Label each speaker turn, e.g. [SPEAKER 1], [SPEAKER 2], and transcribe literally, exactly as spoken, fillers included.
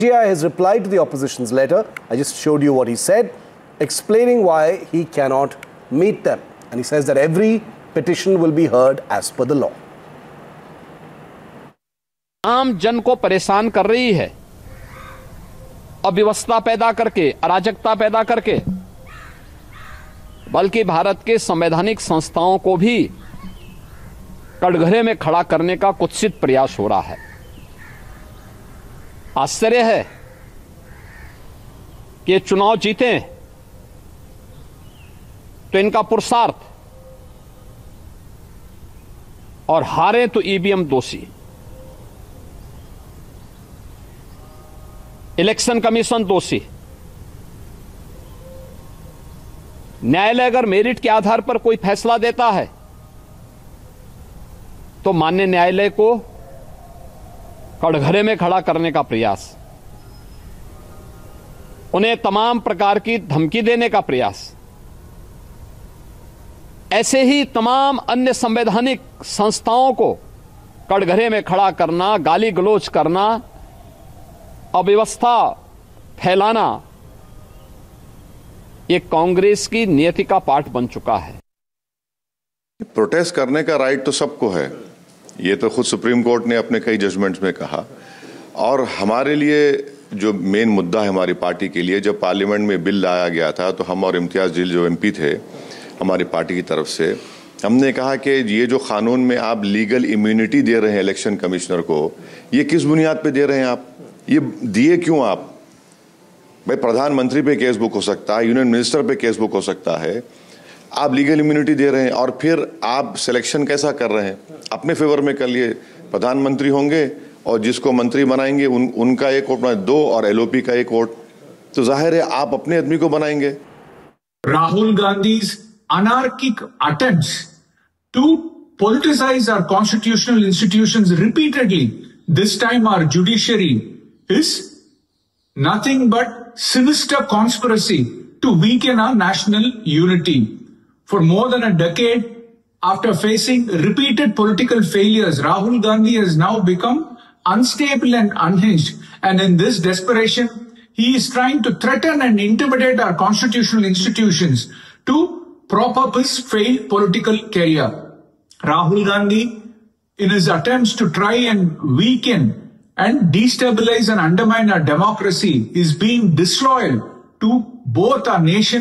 [SPEAKER 1] P T I has replied to the opposition's letter. I just showed you what he said, explaining why he cannot meet them. And he says that every petition will be heard as per the law.
[SPEAKER 2] आम जन को परेशान कर रही है, अव्यवस्था पैदा करके, अराजकता पैदा करके, बल्कि भारत के संवैधानिक संस्थाओं को भी कटघरे में खड़ा करने का कुत्सित प्रयास हो रहा है। आश्चर्य है कि चुनाव जीते तो इनका पुरुषार्थ और हारे तो ईवीएम दोषी। इलेक्शन कमीशन दोषी। न्यायालय अगर मेरिट के आधार पर कोई फैसला देता है तो माननीय न्यायालय को कटघरे में खड़ा करने का प्रयास, उन्हें तमाम प्रकार की धमकी देने का प्रयास, ऐसे ही तमाम अन्य संवैधानिक संस्थाओं को कटघरे में खड़ा करना, गाली गलौज करना, अव्यवस्था फैलाना, ये कांग्रेस की नीति का पाठ बन चुका है।
[SPEAKER 3] प्रोटेस्ट करने का राइट तो सबको है, ये तो खुद सुप्रीम कोर्ट ने अपने कई जजमेंट्स में कहा। और हमारे लिए जो मेन मुद्दा है हमारी पार्टी के लिए, जब पार्लियामेंट में बिल लाया गया था तो हम और इम्तियाज जिल जो एमपी थे हमारी पार्टी की तरफ से, हमने कहा कि ये जो कानून में आप लीगल इम्यूनिटी दे रहे हैं इलेक्शन कमिश्नर को, ये किस बुनियाद पे दे रहे हैं आप? ये दिए क्यों आप? भाई प्रधानमंत्री पे केस बुक हो सकता है, यूनियन मिनिस्टर पे केस बुक हो सकता है, आप लीगल इम्यूनिटी दे रहे हैं और फिर आप सिलेक्शन कैसा कर रहे हैं? अपने फेवर में कर लिए, प्रधानमंत्री होंगे और जिसको मंत्री बनाएंगे उन, उनका एक वोट दो और एलओपी का एक वोट, तो जाहिर है आप अपने आदमी को बनाएंगे।
[SPEAKER 4] Rahul Gandhi's anarchic attempts to politicize our constitutional institutions repeatedly, this time our judiciary, is nothing but sinister conspiracy to weaken our national unity. For more than a decade, after facing repeated political failures, Rahul Gandhi has now become unstable and unhinged. And in this desperation, he is trying to threaten and intimidate our constitutional institutions to prop up his failed political career. Rahul Gandhi, in his attempts to try and weaken and destabilize and undermine our democracy, is being disloyal to both our nation